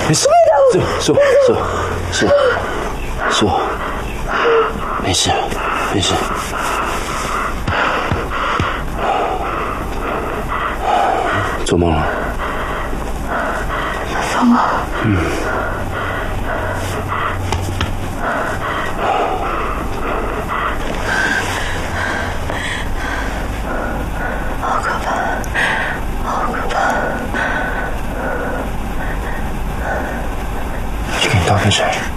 没事，是我，没事，做梦了。 做梦。好可怕！ 去给你倒杯水。